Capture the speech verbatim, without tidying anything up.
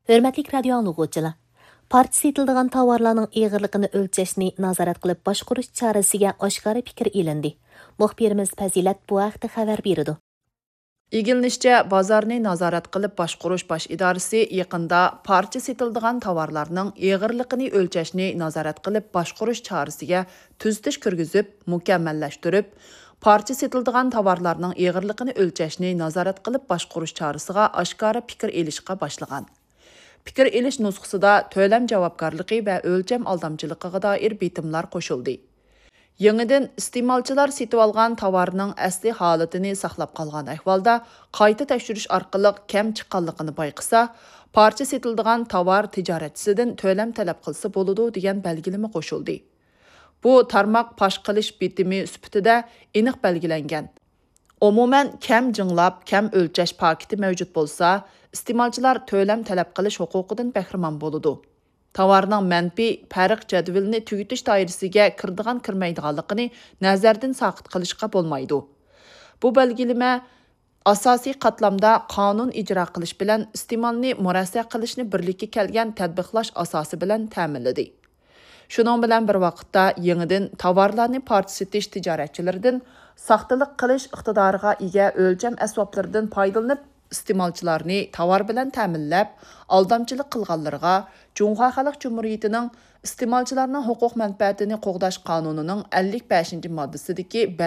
Hörmətlik radio anlıqçılar. Partiya etildiğən tovarlarning ağırlığını ölçəşni nazorat qilib boshqarish chorasiga oshkora fikr elindi. Muxbirimiz Fazilat bu haqda xabar berdi. İgilnişçe, bazarni nazorat qilib boshqarish bosh idorasi yaqinda partiya setildigan tovarlarning ağırlığını ölçəşni nazorat qilib boshqarish chorasiga tuzitish kirgizib, mukammallashtirib, partiya setildigan tovarlarning ağırlığını ölçəşni nazorat qilib boshqarish chorasiga oshkora fikr elishga boshlagan. Fikir elish nusxasida to'lam javobgarligi va o'lcham aldamchiligiga doir bitimlar qo'shildi. Yangidan iste'molchilar setib olgan tovarning asli holatini saqlab qolgan ahvolda qayta tekshirish orqali kam chiqqanligini bayqasa, partiya setildigan tovar tijoratchisidan to'lam talab qilsa bo'ladi degan belgilama qo'shildi. Bu tarmoq pash qilish bitimi sifatida aniq belgilangan. Umuman kam jinglab, kam o'lchash paketi mavjud bo'lsa, iste'molchilar to'lam talab qilish huquqidan bahramon bo'ladi. Tovarning manfi farq jadvalini tugutish doirasiga kirdigan kirmaydiganligini nazardan saqit qilishga bo'lmaydi. Bu belgilama asosiy qatlamda qonun ijro qilish bilan iste'molni murassa qilishni birlikka kelgan tadbiqlash asosi bilan ta'minladi. Shuning bilan bir vaqtda yangidan tovarlarni partiya setish tijoratchilaridan saxtalik qilish iqtidoriga ega o'lcham asboblardan foydalanib iste'molchilarni tovar bilan ta'minlab, aldamchilik qilganlarga Jumhuriy Xalq Cumhuriyatining iste'molchilarning huquq manfaatini qo'g'dash qonunining ellik beshinchi moddasidagi